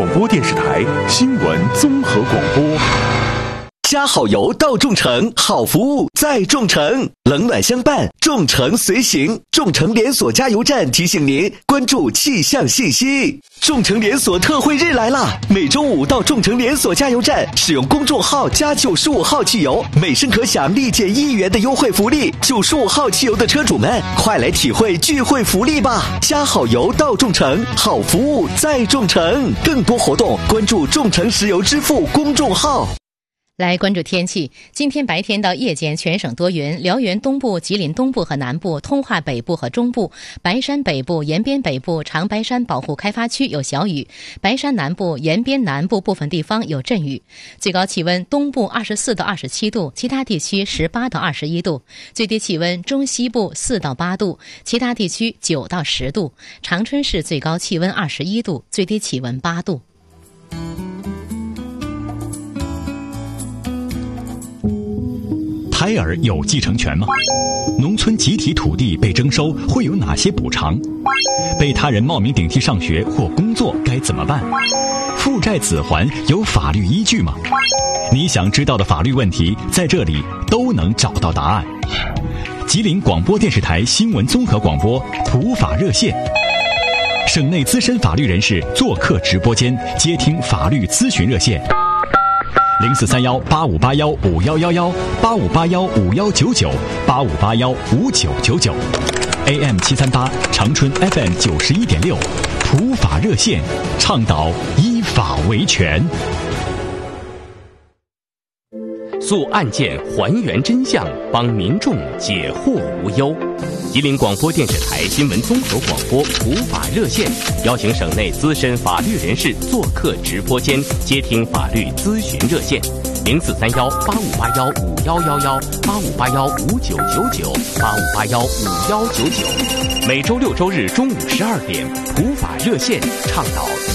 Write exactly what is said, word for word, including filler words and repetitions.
广播电视台新闻综合广播。 加好油到众诚，好服务在众诚，冷暖相伴，众诚随行。众诚连锁加油站提醒您关注气象信息。众诚连锁特惠日来啦！每周五到众诚连锁加油站使用公众号加九十五号汽油，每升可享立减一元的优惠福利。九十五号汽油的车主们，快来体会聚会福利吧！加好油到众诚，好服务在众诚。更多活动关注众诚石油支付公众号。 来关注天气，今天白天到夜间全省多云，辽源东部、吉林东部和南部、通化北部和中部、白山北部、延边北部、长白山保护开发区有小雨，白山南部、延边南部部分地方有阵雨。最高气温东部二十四到二十七度，其他地区十八到二十一度；最低气温中西部四到八度，其他地区九到十度。长春市最高气温二十一度，最低气温八度。 胎儿有继承权吗？农村集体土地被征收会有哪些补偿？被他人冒名顶替上学或工作该怎么办？负债子还有法律依据吗？你想知道的法律问题，在这里都能找到答案。吉林广播电视台新闻综合广播普法热线，省内资深法律人士做客直播间，接听法律咨询热线。零四三幺八五八幺五幺幺幺八五八幺五幺九九八五八幺五九九九 A M 七三八长春 F M 九十一点六普法热线，倡导依法维权， 诉案件，还原真相，帮民众解惑无忧。吉林广播电视台新闻综合广播普法热线，邀请省内资深法律人士做客直播间，接听法律咨询热线零四三幺八五八幺五幺幺幺八五八幺五九九九八五八幺五幺九九。每周六周日中午十二点，普法热线倡导